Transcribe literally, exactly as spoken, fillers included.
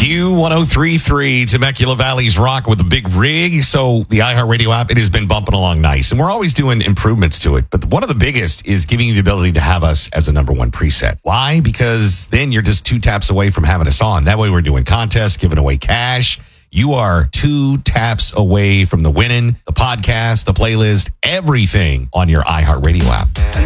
Q one oh three point three, Temecula Valley's Rock with a big rig. So the iHeartRadio app, it has been bumping along nice. And we're always doing improvements to it. But one of the biggest is giving you the ability to have us as a number one preset. Why? Because then you're just two taps away from having us on. That way we're doing contests, giving away cash. You are two taps away from the winning, the podcast, the playlist, everything on your iHeartRadio app.